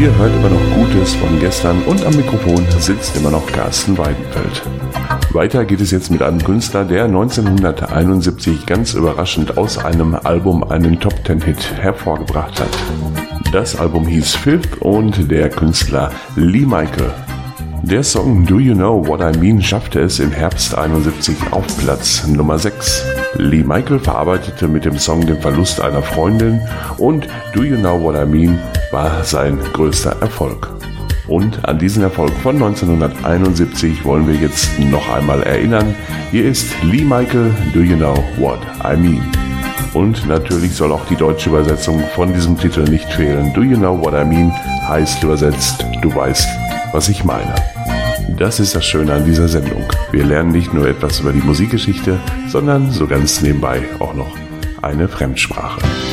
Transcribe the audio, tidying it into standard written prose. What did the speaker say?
Ihr hört immer noch Gutes von gestern und am Mikrofon sitzt immer noch Carsten Weidenfeld. Weiter geht es jetzt mit einem Künstler, der 1971 ganz überraschend aus einem Album einen Top-10-Hit hervorgebracht hat. Das Album hieß Fifth und der Künstler Lee Michael. Der Song Do You Know What I Mean schaffte es im Herbst 71 auf Platz Nummer 6. Lee Michael verarbeitete mit dem Song den Verlust einer Freundin und Do You Know What I Mean war sein größter Erfolg. Und an diesen Erfolg von 1971 wollen wir jetzt noch einmal erinnern. Hier ist Lee Michael, Do You Know What I Mean? Und natürlich soll auch die deutsche Übersetzung von diesem Titel nicht fehlen. Do You Know What I Mean heißt übersetzt, du weißt, was ich meine. Das ist das Schöne an dieser Sendung. Wir lernen nicht nur etwas über die Musikgeschichte, sondern so ganz nebenbei auch noch eine Fremdsprache.